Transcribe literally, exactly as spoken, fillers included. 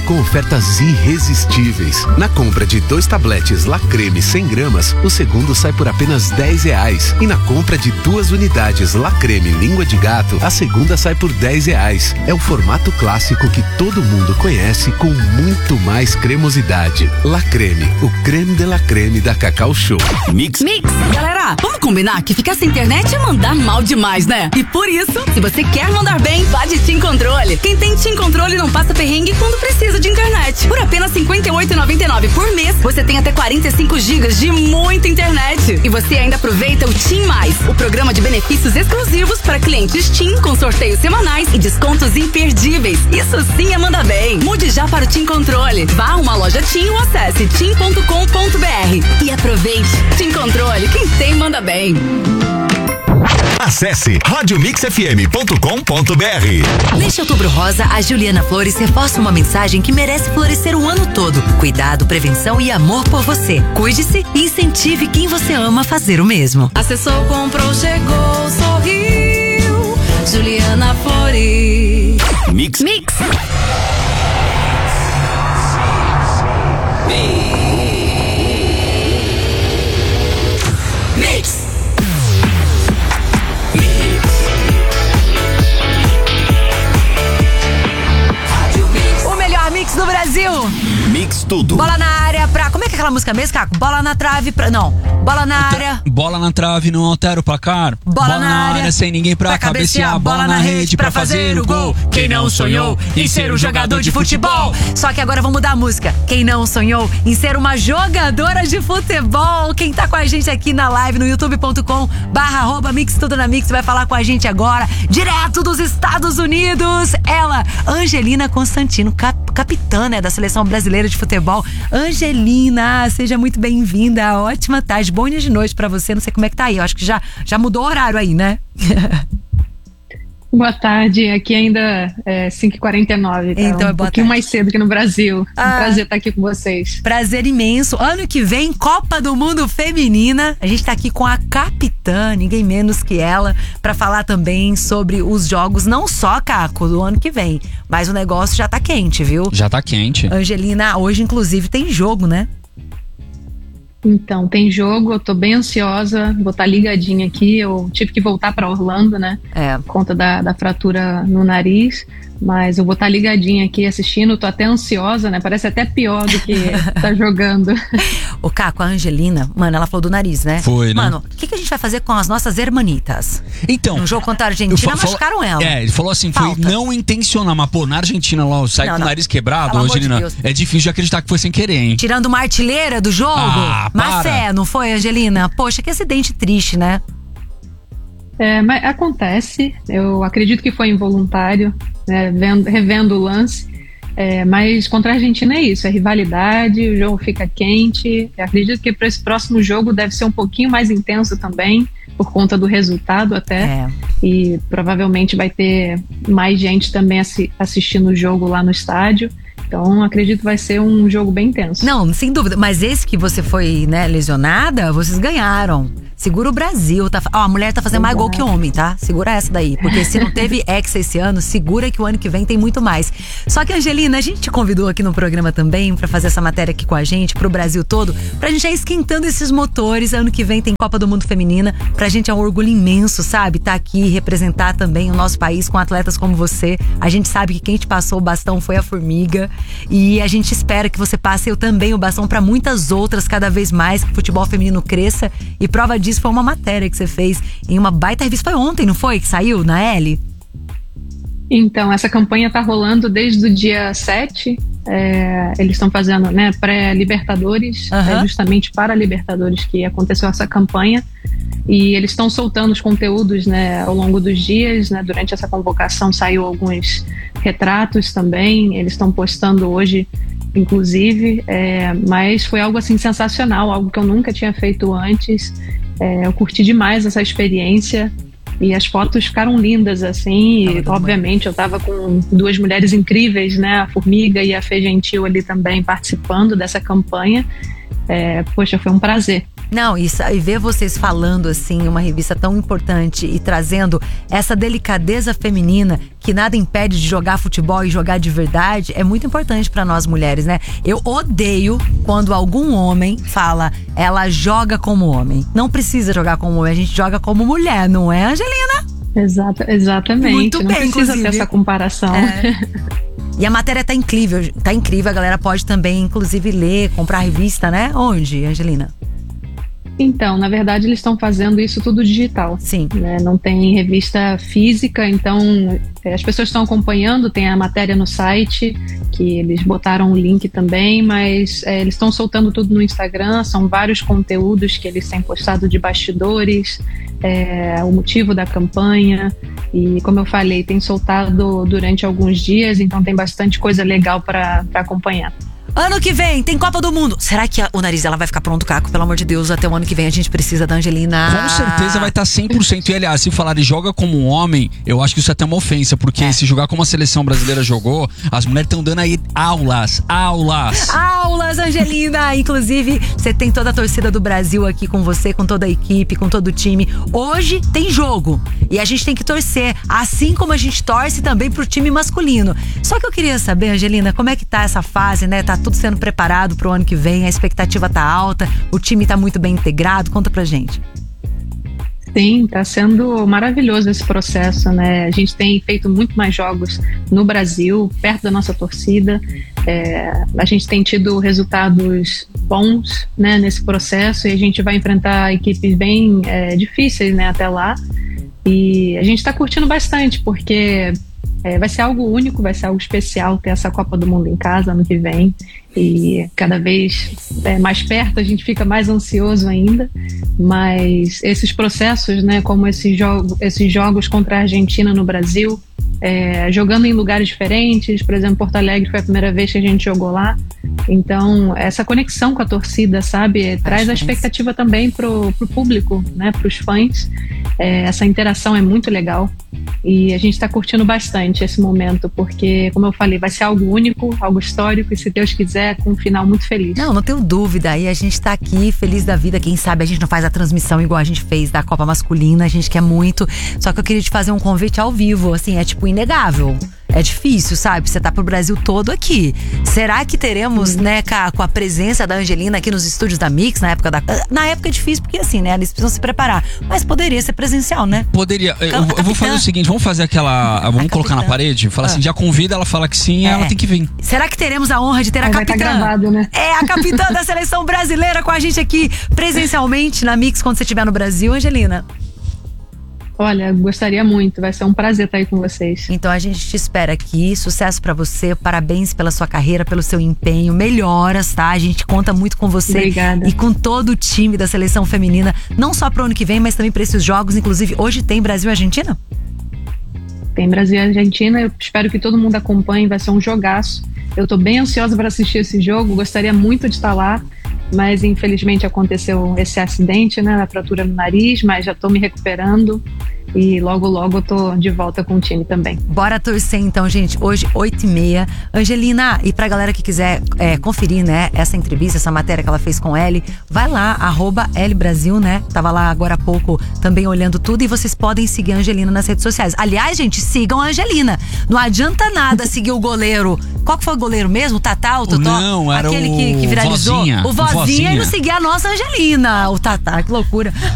com ofertas irresistíveis. Na compra de dois tabletes La Creme cem gramas, o segundo sai por apenas dez reais. E na compra de duas unidades La Creme Língua de Gato, a segunda sai por dez reais. É o formato clássico que todo mundo conhece, com muito mais cremosidade. La Creme, o creme de la creme da Cacau Show. Mix. Mix. Galera, vamos combinar que ficar sem internet é mandar mal demais, né? E por isso, se você quer mandar bem, vá de TIM Controle. Quem tem TIM Controle não passa perrengue quando precisa de internet. Por apenas cinquenta e oito reais e noventa e nove centavos por mês, você tem até quarenta e cinco gigas de muita internet. E você ainda aproveita o TIM Mais, o programa de benefícios exclusivos para clientes TIM, com sorteios semanais e descontos imperdíveis. Isso sim é mandar bem. Mude já para o TIM Controle. Vá a uma loja TIM ou acesse tim ponto com ponto br e aproveite. TIM Controle, quem tem manda bem. Acesse rádio mix f m ponto com ponto b r. Neste Outubro Rosa, a Juliana Flores reforça uma mensagem que merece florescer o ano todo. Cuidado, prevenção e amor por você. Cuide-se e incentive quem você ama a fazer o mesmo. Acessou, comprou, chegou, sorriu. Juliana Flores. Mix. Mix. Mix. O melhor mix do Brasil. Mix tudo. Bola na área pra... Como é que é aquela música mesmo, Caco? Bola na trave pra... Não. Bola na área. Bola na trave, não altera o placar. Bola, Bola na, na área, área, sem ninguém pra, pra cabecear. Bola na rede pra fazer o gol. Quem não sonhou em ser um jogador de futebol? Só que agora vamos mudar a música. Quem não sonhou em ser uma jogadora de futebol? Quem tá com a gente aqui na live no youtube ponto com barra arroba mix tudo na mix vai falar com a gente agora, direto dos Estados Unidos. Ela, Angelina Constantino, cap, capitã, né, da Seleção Brasileira de Futebol. Angelina, seja muito bem-vinda. Ótima tarde, bom dia de noite pra você. Não sei como é que tá aí. Eu acho que já, já mudou o horário aí, né? Boa tarde, aqui ainda é cinco e quarenta e nove, tá? Então é boa um pouquinho tarde. mais cedo que no Brasil. Ah, um prazer estar aqui com vocês. Prazer imenso. Ano que vem, Copa do Mundo Feminina. A gente tá aqui com a capitã, ninguém menos que ela, pra falar também sobre os jogos, não só, Caco, do ano que vem, mas o negócio já tá quente, viu? Já tá quente. Angelina, hoje inclusive tem jogo, né? Então, tem jogo, eu tô bem ansiosa, vou estar ligadinha aqui. Eu tive que voltar para Orlando, né? É. Por conta da, da fratura no nariz. Mas eu vou estar ligadinha aqui assistindo, tô até ansiosa, né? Parece até pior do que tá jogando. O Caco, a Angelina, mano, ela falou do nariz, né? Foi, né? Mano, o que, que a gente vai fazer com as nossas hermanitas? Então, no jogo contra a Argentina, machucaram ela. É, ele falou assim, Falta. foi não intencional, mas pô, na Argentina lá, sai não, com não. o nariz quebrado, Pelo Angelina, amor de Deus. é difícil de acreditar que foi sem querer, hein? Tirando uma artilheira do jogo? Ah, Mas para. é, não foi, Angelina? Poxa, que acidente triste, né? É, mas acontece, eu acredito que foi involuntário, né, vendo, revendo o lance, é, mas contra a Argentina é isso, é rivalidade, o jogo fica quente. Eu acredito que para esse próximo jogo deve ser um pouquinho mais intenso também, por conta do resultado até, É. e provavelmente vai ter mais gente também assi- assistindo o jogo lá no estádio. Então, acredito que vai ser um jogo bem intenso. Não, sem dúvida. Mas esse que você foi, né, lesionada, vocês ganharam. Segura o Brasil. Tá, ó, a mulher tá fazendo mais gol que homem, tá? Segura essa daí. Porque se não teve Hexa esse ano, segura que o ano que vem tem muito mais. Só que, Angelina, a gente te convidou aqui no programa também pra fazer essa matéria aqui com a gente, pro Brasil todo, pra gente já ir esquentando esses motores. Ano que vem tem Copa do Mundo Feminina. Pra gente é um orgulho imenso, sabe? Tá aqui e representar também o nosso país com atletas como você. A gente sabe que quem te passou o bastão foi a Formiga. E a gente espera que você passe eu também o bastão pra muitas outras, cada vez mais, que o futebol feminino cresça. E prova disso foi uma matéria que você fez em uma baita revista. Foi ontem, não foi? Que saiu na L? Então, essa campanha está rolando desde o dia sete. É, eles estão fazendo, né, pré-Libertadores, Uhum. é justamente para Libertadores que aconteceu essa campanha. E eles estão soltando os conteúdos, né, ao longo dos dias, né. Durante essa convocação saiu alguns retratos também. Eles estão postando hoje, inclusive. É, mas foi algo assim sensacional, algo que eu nunca tinha feito antes. É, eu curti demais essa experiência. E as fotos ficaram lindas, assim, e obviamente eu estava com duas mulheres incríveis, né, a Formiga e a Fê Gentil ali também participando dessa campanha. É, poxa, foi um prazer. Não, e, e ver vocês falando assim, uma revista tão importante e trazendo essa delicadeza feminina que nada impede de jogar futebol e jogar de verdade, é muito importante pra nós mulheres, né? Eu odeio quando algum homem fala, ela joga como homem. Não precisa jogar como homem, a gente joga como mulher, não é, Angelina? Exato, exatamente. Muito não bem, precisa inclusive. ter essa comparação. É. E a matéria tá incrível, tá incrível. A galera pode também, inclusive, ler, comprar a revista, né? Onde, Angelina? Então, na verdade, eles estão fazendo isso tudo digital. Sim. Né? Não tem revista física, então as pessoas estão acompanhando, tem a matéria no site, que eles botaram o link também, mas é, eles estão soltando tudo no Instagram, são vários conteúdos que eles têm postado de bastidores, é, o motivo da campanha, e como eu falei, tem soltado durante alguns dias, então tem bastante coisa legal para acompanhar. Ano que vem tem Copa do Mundo. Será que a, o nariz ela vai ficar pronto, Caco? Pelo amor de Deus, até o ano que vem a gente precisa da Angelina. Com certeza vai estar cem por cento. E aliás, se falar de joga como um homem, eu acho que isso é até uma ofensa. Porque é. se jogar como a seleção brasileira jogou, as mulheres estão dando aí aulas, aulas. Aulas, Angelina. Inclusive, você tem toda a torcida do Brasil aqui com você, com toda a equipe, com todo o time. Hoje tem jogo. E a gente tem que torcer. Assim como a gente torce também pro time masculino. Só que eu queria saber, Angelina, como é que tá essa fase, né? Tá tudo sendo preparado pro ano que vem, a expectativa tá alta, o time tá muito bem integrado, conta pra gente. Sim, tá sendo maravilhoso esse processo, né? A gente tem feito muito mais jogos no Brasil, perto da nossa torcida, é, a gente tem tido resultados bons, né, nesse processo, e a gente vai enfrentar equipes bem é, difíceis, né, até lá, e a gente tá curtindo bastante, porque É, vai ser algo único, vai ser algo especial ter essa Copa do Mundo em casa ano que vem, e cada vez é, mais perto a gente fica mais ansioso ainda, mas esses processos, né, como esses, jogo, esses jogos contra a Argentina no Brasil, é, jogando em lugares diferentes, por exemplo, Porto Alegre foi a primeira vez que a gente jogou lá, então essa conexão com a torcida, sabe, é, traz a expectativa também pro, pro público, né, pros fãs, é, essa interação é muito legal. E a gente está curtindo bastante esse momento, porque, como eu falei, vai ser algo único, algo histórico, e se Deus quiser, com um final muito feliz. Não, não tenho dúvida. E a gente tá aqui feliz da vida. Quem sabe a gente não faz a transmissão igual a gente fez da Copa Masculina. A gente quer muito. Só que eu queria te fazer um convite ao vivo. Assim, é tipo inegável. É difícil, sabe? Você tá pro Brasil todo aqui. Será que teremos, hum. né, com a presença da Angelina aqui nos estúdios da Mix, na época da... Na época é difícil, porque assim, né, eles precisam se preparar. Mas poderia ser presencial, né? Poderia. Eu, eu vou fazer o seguinte, vamos fazer aquela... Vamos a colocar capitã. na parede, falar ah. assim, já convida, ela fala que sim, é. ela tem que vir. Será que teremos a honra de ter Aí a vai capitã? Tá gravado, né? É, a capitã da seleção brasileira com a gente aqui presencialmente na Mix quando você estiver no Brasil, Angelina. Olha, gostaria muito, vai ser um prazer estar aí com vocês. Então a gente te espera aqui, sucesso pra você, parabéns pela sua carreira, pelo seu empenho, melhoras, tá? A gente conta muito com você. Obrigada. E com todo o time da seleção feminina, não só pro ano que vem, mas também pra esses jogos, inclusive hoje tem Brasil e Argentina? Tem Brasil e Argentina, eu espero que todo mundo acompanhe, vai ser um jogaço. Eu tô bem ansiosa para assistir esse jogo, gostaria muito de estar lá, mas infelizmente aconteceu esse acidente, né, a fratura no nariz, mas já tô me recuperando e logo logo eu tô de volta com o time também. Bora torcer então, gente, hoje oito e meia. Angelina, e pra galera que quiser é, conferir, né, essa entrevista, essa matéria que ela fez com Ellie, vai lá, arroba Ellie Brasil, né, tava lá agora há pouco também olhando tudo, e vocês podem seguir a Angelina nas redes sociais. Aliás, gente, sigam a Angelina, não adianta nada seguir o goleiro. Qual que foi o goleiro mesmo? O Tatá, o Totó? Não, era aquele o que, que viralizou? Vozinha. O Vozinha, Vozinha. E não seguir a nossa Angelina, o Tatá, que loucura.